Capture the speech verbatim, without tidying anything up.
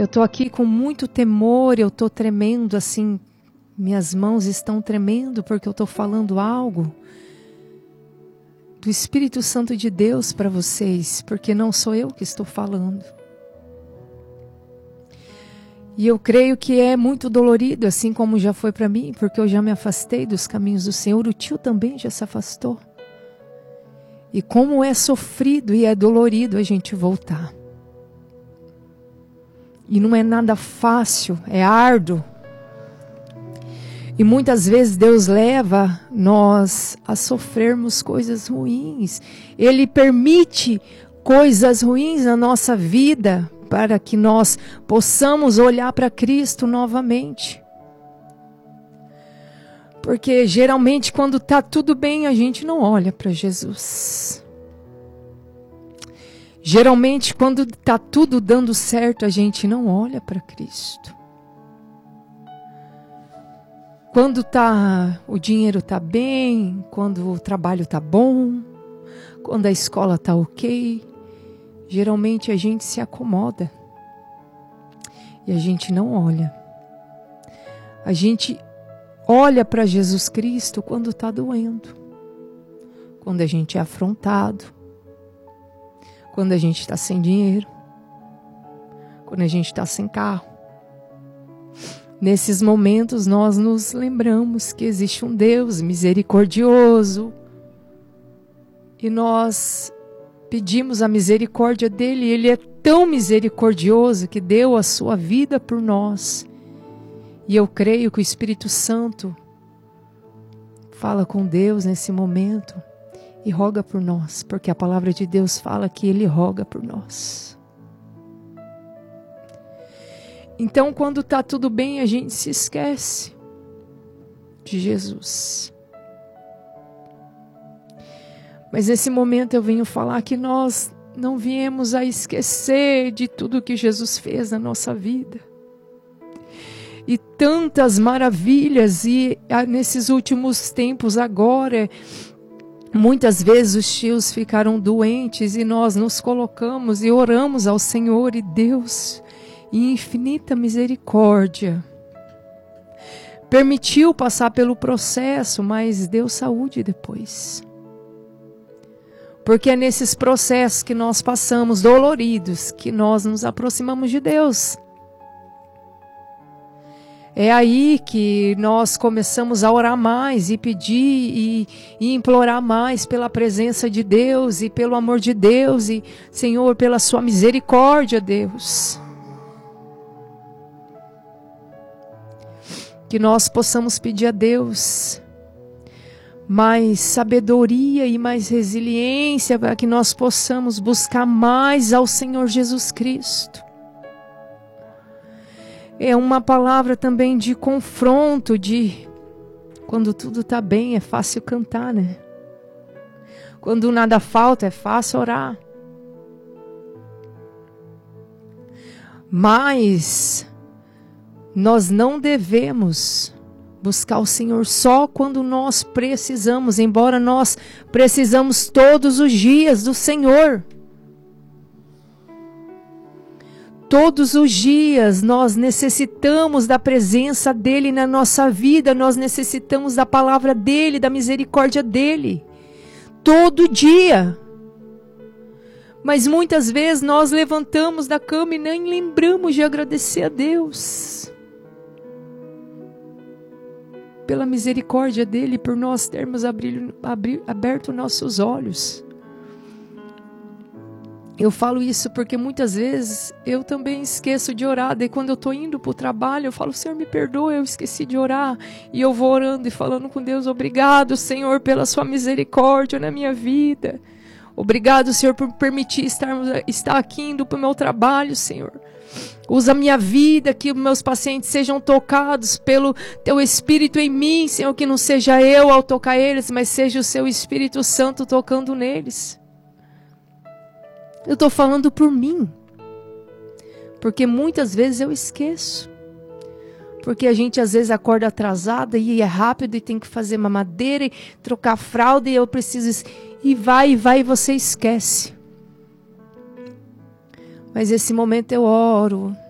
Eu estou aqui com muito temor, eu estou tremendo assim, minhas mãos estão tremendo porque eu estou falando algo do Espírito Santo de Deus para vocês, porque não sou eu que estou falando. E eu creio que é muito dolorido, assim como já foi para mim, porque eu já me afastei dos caminhos do Senhor, o tio também já se afastou. E como é sofrido e é dolorido a gente voltar. E não é nada fácil, é árduo. E muitas vezes Deus leva nós a sofrermos coisas ruins. Ele permite coisas ruins na nossa vida para que nós possamos olhar para Cristo novamente. Porque geralmente quando está tudo bem a gente não olha para Jesus. Geralmente quando está tudo dando certo a gente não olha para Cristo. Quando tá, o dinheiro está bem, quando o trabalho está bom, quando a escola está ok, geralmente a gente se acomoda e a gente não olha. A gente olha para Jesus Cristo quando está doendo, quando a gente é afrontado, quando a gente está sem dinheiro, quando a gente está sem carro. Nesses momentos nós nos lembramos que existe um Deus misericordioso e nós pedimos a misericórdia dele. Ele é tão misericordioso que deu a sua vida por nós. E eu creio que o Espírito Santo fala com Deus nesse momento e roga por nós, porque a palavra de Deus fala que ele roga por nós. Então, quando está tudo bem, a gente se esquece de Jesus. Mas nesse momento eu venho falar que nós não viemos a esquecer de tudo que Jesus fez na nossa vida. E tantas maravilhas, e nesses últimos tempos agora, muitas vezes os tios ficaram doentes e nós nos colocamos e oramos ao Senhor e Deus, em infinita misericórdia, permitiu passar pelo processo, mas deu saúde depois. Porque é nesses processos que nós passamos doloridos que nós nos aproximamos de Deus. É aí que nós começamos a orar mais e pedir e, e implorar mais pela presença de Deus e pelo amor de Deus e, Senhor, pela sua misericórdia, Deus. Que nós possamos pedir a Deus mais sabedoria e mais resiliência para que nós possamos buscar mais ao Senhor Jesus Cristo. É uma palavra também de confronto, de quando tudo está bem é fácil cantar, né? Quando nada falta é fácil orar. Mas nós não devemos buscar o Senhor só quando nós precisamos, embora nós precisamos todos os dias do Senhor. Todos os dias nós necessitamos da presença dEle na nossa vida, nós necessitamos da palavra dEle, da misericórdia dEle. Todo dia. Mas muitas vezes nós levantamos da cama e nem lembramos de agradecer a Deus pela misericórdia dEle, por nós termos abrir, abrir, aberto nossos olhos. Eu falo isso porque muitas vezes eu também esqueço de orar. Daí quando eu estou indo para o trabalho, eu falo, Senhor, me perdoa, eu esqueci de orar. E eu vou orando e falando com Deus, obrigado, Senhor, pela sua misericórdia na minha vida. Obrigado, Senhor, por permitir estarmos, estar aqui indo para o meu trabalho, Senhor. Usa a minha vida, que meus pacientes sejam tocados pelo Teu Espírito em mim, Senhor, que não seja eu ao tocar eles, mas seja o Seu Espírito Santo tocando neles. Eu estou falando por mim, porque muitas vezes eu esqueço. Porque a gente às vezes acorda atrasada e é rápido e tem que fazer mamadeira e trocar fralda e eu preciso... E vai, e vai e você esquece. Mas esse momento eu oro